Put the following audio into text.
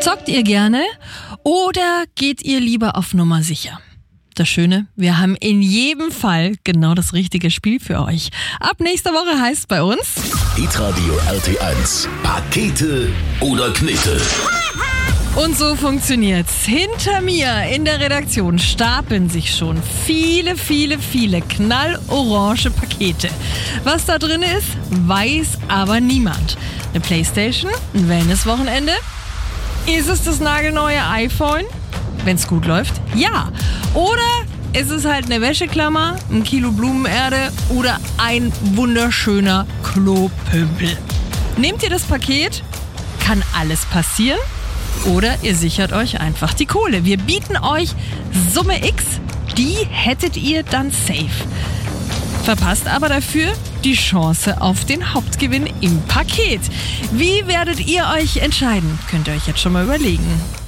Zockt ihr gerne oder geht ihr lieber auf Nummer sicher? Das Schöne, wir haben in jedem Fall genau das richtige Spiel für euch. Ab nächster Woche heißt es bei uns Hitradio RT1. Pakete oder Knete? Und so funktioniert's. Hinter mir in der Redaktion stapeln sich schon viele knallorange Pakete. Was da drin ist, weiß aber niemand. Eine Playstation, ein Wellnesswochenende? Ist es das nagelneue iPhone? Wenn's gut läuft, ja. Oder ist es halt eine Wäscheklammer, ein Kilo Blumenerde oder ein wunderschöner Klopümpel? Nehmt ihr das Paket? Kann alles passieren? Oder ihr sichert euch einfach die Kohle. Wir bieten euch Summe X, die hättet ihr dann safe. Verpasst aber dafür die Chance auf den Hauptgewinn im Paket. Wie werdet ihr euch entscheiden? Könnt ihr euch jetzt schon mal überlegen.